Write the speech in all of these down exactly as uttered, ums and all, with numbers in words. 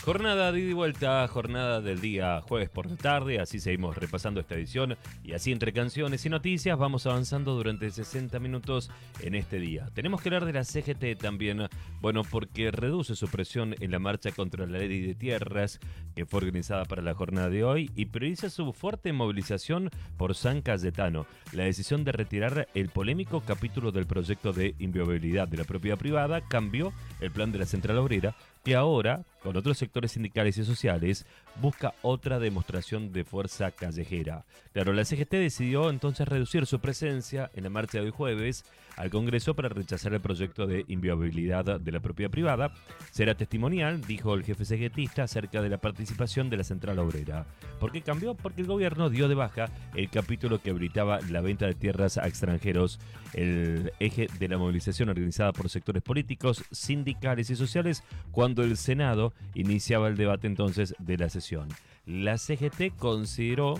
Jornada de ida y vuelta, jornada del día jueves por la tarde, así seguimos repasando esta edición y así entre canciones y noticias vamos avanzando durante sesenta minutos en este día. Tenemos que hablar de la C G T también, bueno, porque reduce su presión en la marcha contra la ley de tierras que fue organizada para la jornada de hoy y prioriza su fuerte movilización por San Cayetano. La decisión de retirar el polémico capítulo del proyecto de inviolabilidad de la propiedad privada cambió el plan de la Central Obrera, que ahora, con otros sectores sindicales y sociales, busca otra demostración de fuerza callejera. Claro, la C G T decidió entonces reducir su presencia en la marcha de hoy jueves al Congreso para rechazar el proyecto de inviolabilidad de la propiedad privada. Será testimonial, dijo el jefe cegetista, acerca de la participación de la Central Obrera. ¿Por qué cambió? Porque el gobierno dio de baja el capítulo que habilitaba la venta de tierras a extranjeros, el eje de la movilización organizada por sectores políticos, sindicales y sociales, cuando el Senado iniciaba el debate entonces de la sesión. La C G T consideró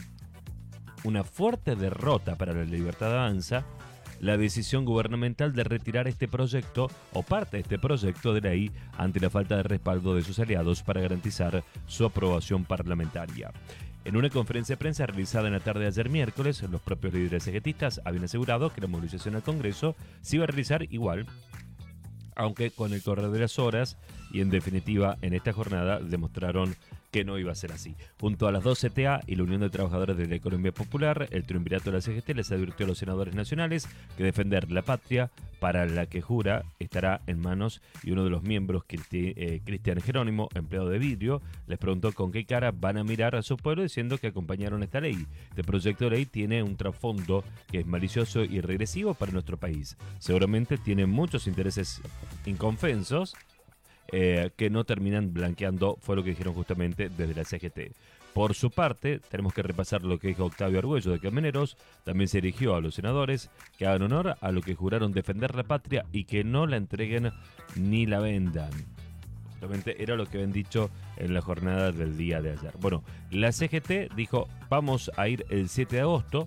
una fuerte derrota para la Libertad Avanza la decisión gubernamental de retirar este proyecto o parte de este proyecto de ley ante la falta de respaldo de sus aliados para garantizar su aprobación parlamentaria. En una conferencia de prensa realizada en la tarde de ayer miércoles, los propios líderes cegetistas habían asegurado que la movilización al Congreso se iba a realizar igual, aunque con el correr de las horas y en definitiva en esta jornada demostraron que no iba a ser así. Junto a las dos C T A y la Unión de Trabajadores de la Economía Popular, el triunvirato de la C G T les advirtió a los senadores nacionales que defender la patria para la que jura estará en manos, y uno de los miembros, Cristi, eh, Cristian Jerónimo, empleado de vidrio, les preguntó con qué cara van a mirar a su pueblo diciendo que acompañaron esta ley. Este proyecto de ley tiene un trasfondo que es malicioso y regresivo para nuestro país. Seguramente tiene muchos intereses inconfensos Eh, que no terminan blanqueando, fue lo que dijeron justamente desde la C G T. Por su parte, tenemos que repasar lo que dijo Octavio Argüello de Camioneros. También se dirigió a los senadores que hagan honor a lo que juraron defender la patria y que no la entreguen ni la vendan. Justamente era lo que habían dicho en la jornada del día de ayer. Bueno, la C G T dijo, vamos a ir el siete de agosto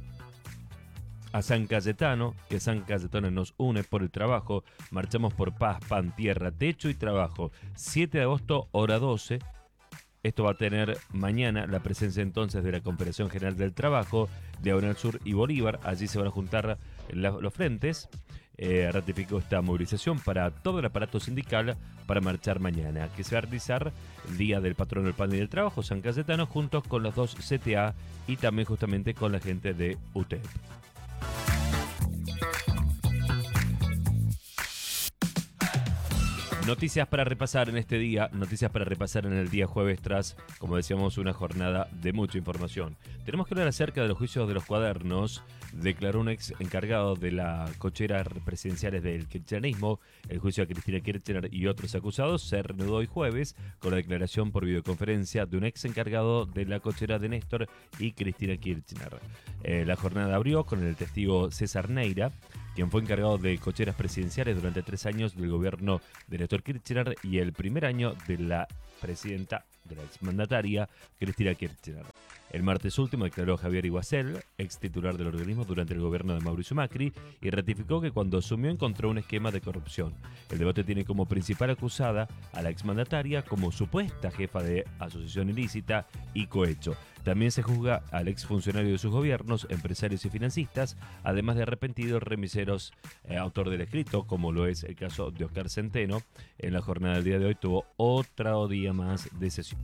a San Cayetano, que San Cayetano nos une por el trabajo. Marchamos por paz, pan, tierra, techo y trabajo. siete de agosto, hora doce. Esto va a tener mañana la presencia entonces de la Confederación General del Trabajo, Diagonal Sur y Bolívar. Allí se van a juntar la, los frentes. Eh, ratificó esta movilización para todo el aparato sindical para marchar mañana, que se va a realizar el día del patrón del pan y del trabajo, San Cayetano, juntos con los dos C T A y también justamente con la gente de U T E P. Noticias para repasar en este día, noticias para repasar en el día jueves tras, como decíamos, una jornada de mucha información. Tenemos que hablar acerca de los juicios de los cuadernos. Declaró un ex encargado de la cochera presidenciales del kirchnerismo. El juicio a Cristina Kirchner y otros acusados se reanudó hoy jueves con la declaración por videoconferencia de un ex encargado de la cochera de Néstor y Cristina Kirchner. Eh, la jornada abrió con el testigo César Neira, quien fue encargado de cocheras presidenciales durante tres años del gobierno de Néstor Kirchner y el primer año de la presidenta, de la exmandataria Cristina Kirchner. El martes último declaró Javier Iguacel, ex titular del organismo durante el gobierno de Mauricio Macri, y ratificó que cuando asumió encontró un esquema de corrupción. El debate tiene como principal acusada a la exmandataria como supuesta jefa de asociación ilícita y cohecho. También se juzga al exfuncionario de sus gobiernos, empresarios y financistas, además de arrepentidos remiseros, eh, autor del escrito, como lo es el caso de Oscar Centeno. En la jornada del día de hoy tuvo otro día más de sesión.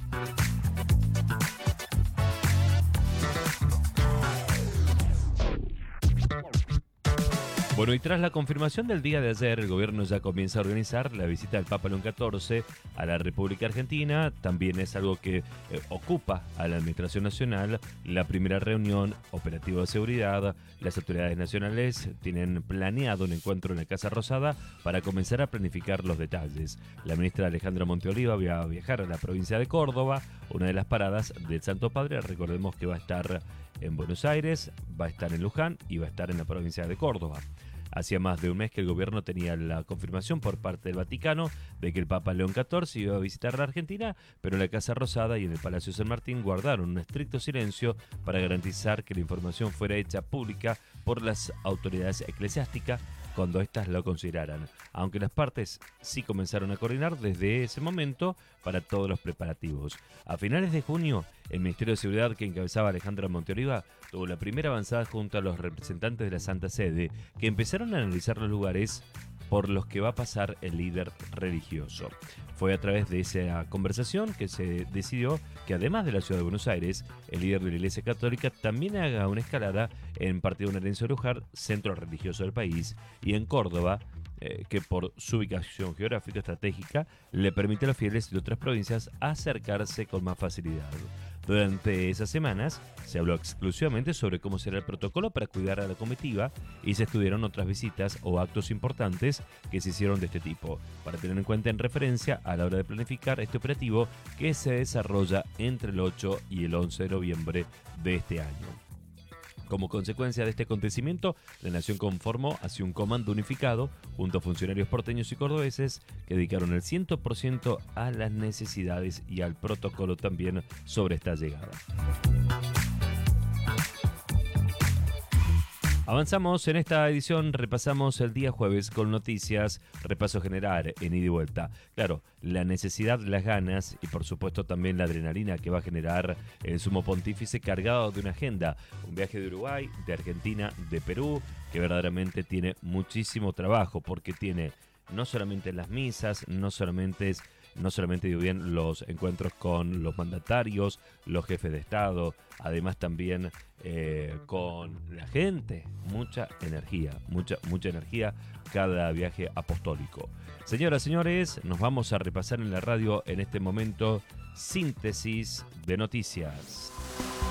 Bueno, y tras la confirmación del día de ayer, el gobierno ya comienza a organizar la visita del Papa León catorce a la República Argentina. También es algo que eh, ocupa a la Administración Nacional. La primera reunión operativa de seguridad. Las autoridades nacionales tienen planeado un encuentro en la Casa Rosada para comenzar a planificar los detalles. La ministra Alejandra Monteoliva va a viajar a la provincia de Córdoba, una de las paradas del Santo Padre. Recordemos que va a estar en Buenos Aires, va a estar en Luján y va a estar en la provincia de Córdoba. Hacía más de un mes que el gobierno tenía la confirmación por parte del Vaticano de que el Papa León catorce iba a visitar la Argentina, pero en la Casa Rosada y en el Palacio San Martín guardaron un estricto silencio para garantizar que la información fuera hecha pública por las autoridades eclesiásticas. cuando éstas lo consideraran, aunque las partes sí comenzaron a coordinar desde ese momento para todos los preparativos. A finales de junio, el Ministerio de Seguridad que encabezaba Alejandra Monteoliva tuvo la primera avanzada junto a los representantes de la Santa Sede, que empezaron a analizar los lugares por los que va a pasar el líder religioso. Fue a través de esa conversación que se decidió que además de la ciudad de Buenos Aires, el líder de la Iglesia Católica también haga una escalada en Partido Bonaerense de Luján, centro religioso del país, y en Córdoba, eh, que por su ubicación geográfica estratégica le permite a los fieles de otras provincias acercarse con más facilidad. Durante esas semanas se habló exclusivamente sobre cómo será el protocolo para cuidar a la comitiva y se estudiaron otras visitas o actos importantes que se hicieron de este tipo, para tener en cuenta en referencia a la hora de planificar este operativo que se desarrolla entre el ocho y el once de noviembre de este año. Como consecuencia de este acontecimiento, la Nación conformó hacia un comando unificado junto a funcionarios porteños y cordobeses que dedicaron el cien por ciento a las necesidades y al protocolo también sobre esta llegada. Avanzamos en esta edición, repasamos el día jueves con noticias, repaso general en ida y vuelta. Claro, la necesidad, las ganas y por supuesto también la adrenalina que va a generar el sumo pontífice cargado de una agenda. Un viaje de Uruguay, de Argentina, de Perú, que verdaderamente tiene muchísimo trabajo porque tiene no solamente las misas, no solamente es... No solamente digo bien los encuentros con los mandatarios, los jefes de Estado, además también eh, con la gente. Mucha energía, mucha, mucha energía cada viaje apostólico. Señoras, señores, nos vamos a repasar en la radio en este momento síntesis de noticias.